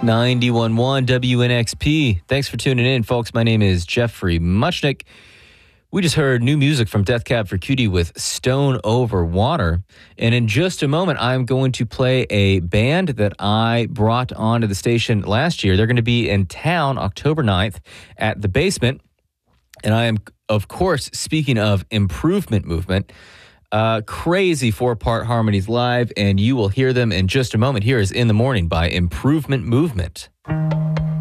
91.1 WNXP. Thanks for tuning in, folks. My name is Jeffrey Muchnick. We just heard new music from Death Cab for Cutie with Stone Over Water. And in just a moment, I'm going to play a band that I brought onto the station last year. They're going to be in town October 9th at The Basement. And I am, of course, speaking of Improvement Movement. Crazy four-part harmonies live, and you will hear them in just a moment. Here is In the Morning by Improvement Movement.